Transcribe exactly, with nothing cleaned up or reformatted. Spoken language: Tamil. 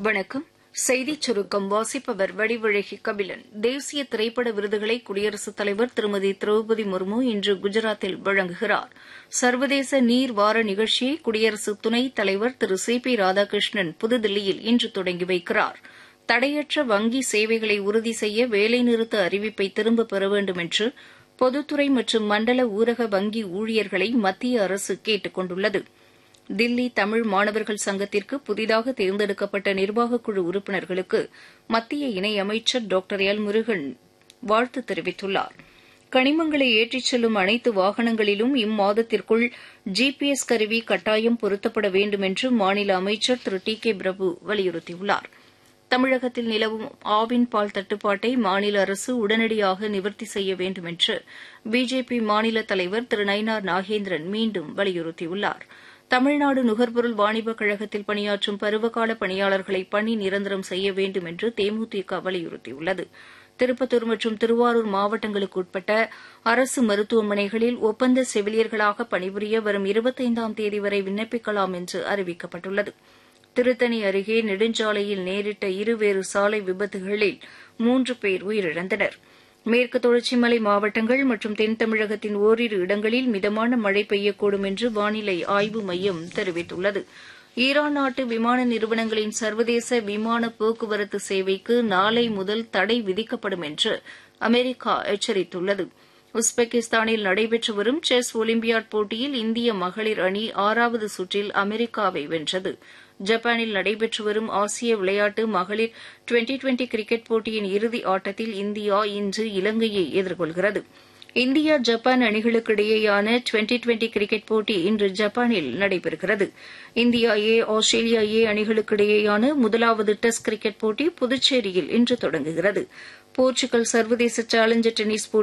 வணக்கம். செய்திச் சுருக்கம் வாசிப்பவர் வடிவழகி கபிலன். தேசிய திரைப்பட விருதுகளை குடியரசுத் தலைவர் திருமதி திரௌபதி முர்மு இன்று குஜராத்தில் வழங்குகிறார். சர்வதேச நீர் வார நிகழ்ச்சியை குடியரசு துணைத் தலைவர் திரு சி பி ராதாகிருஷ்ணன் புதுதில்லியில் இன்று தொடங்கி வைக்கிறார். தடையற்ற வங்கி சேவைகளை உறுதி செய்ய வேலைநிறுத்த அறிவிப்பை திரும்பப் பெற வேண்டும் என்று பொதுத்துறை மற்றும் மண்டல ஊரக வங்கி ஊழியர்களை மத்திய அரசு கேட்டுக் கொண்டுள்ளது. தில்லி தமிழ் மாணவர்கள் சங்கத்திற்கு புதிதாக தேர்ந்தெடுக்கப்பட்ட நிர்வாகக்குழு உறுப்பினர்களுக்கு மத்திய இணையமைச்சர் டாக்டர் எல் முருகன் வாழ்த்து தெரிவித்துள்ளார். கனிமங்களை ஏற்றிச் செல்லும் அனைத்து வாகனங்களிலும் இம்மாதத்திற்குள் ஜி பி எஸ் கருவி கட்டாயம் பொருத்தப்பட வேண்டும் என்று மாநில அமைச்சர் திரு டி கே பிரபு வலியுறுத்தியுள்ளார். தமிழகத்தில் நிலவும் ஆவின் பால் தட்டுப்பாட்டை மாநில அரசு உடனடியாக நிவர்த்தி செய்ய வேண்டும் என்று பிஜேபி மாநில தலைவர் திரு நயினார் நாகேந்திரன் மீண்டும் வலியுறுத்தியுள்ளார். தமிழ்நாடு நுகர்பொருள் வாணிபக் கழகத்தில் பணியாற்றும் பருவகால பணியாளர்களை பணி நிரந்தரம் செய்ய வேண்டும் என்று தேமுதிக வலியுறுத்தியுள்ளது. திருப்பத்தூர் மற்றும் திருவாரூர் மாவட்டங்களுக்கு உட்பட்ட அரசு மருத்துவமனைகளில் ஒப்பந்த செவிலியர்களாக பணிபுரிய வரும் இருபத்தைந்தாம் தேதி வரை விண்ணப்பிக்கலாம் என்று அறிவிக்கப்பட்டுள்ளது. திருத்தணி அருகே நெடுஞ்சாலையில் நேரிட்ட இருவேறு சாலை விபத்துகளில் மூன்று பேர் உயிரிழந்தனர். மேற்கு தொடர்ச்சி மலை மாவட்டங்கள் மற்றும் தென் தமிழகத்தின் ஓரிரு இடங்களில் மிதமான மழை பெய்யக்கூடும் என்று வானிலை ஆய்வு மையம் தெரிவித்துள்ளது. ஈரான் நாட்டு விமான நிறுவனங்களின் சர்வதேச விமான போக்குவரத்து சேவைக்கு நாளை முதல் தடை விதிக்கப்படும் என்று அமெரிக்கா எச்சரித்துள்ளது. உஸ்பெகிஸ்தானில் நடைபெற்று வரும் செஸ் ஒலிம்பியாட் போட்டியில் இந்திய மகளிர் அணி ஆறாவது சுற்றில் அமெரிக்காவை வென்றது. ஜப்பானில் நடைபெற்று வரும் ஆசிய விளையாட்டு மகளிர் டுவெண்டி டுவெண்டி கிரிக்கெட் போட்டியின் இறுதி ஆட்டத்தில் இந்தியா இன்று இலங்கையை எதிர்கொள்கிறது. இந்தியா ஜப்பான் அணிகளுக்கிடையேயான டுவெண்டி டுவெண்டி கிரிக்கெட் போட்டி இன்று ஜப்பானில் நடைபெறுகிறது. இந்தியா ஏ ஆஸ்திரேலியா ஏ அணிகளுக்கிடையேயான முதலாவது டெஸ்ட் கிரிக்கெட் போட்டி புதுச்சேரியில் இன்று தொடங்குகிறது. போர்ச்சுகல் சர்வதேச சேலஞ்சர் டென்னிஸ்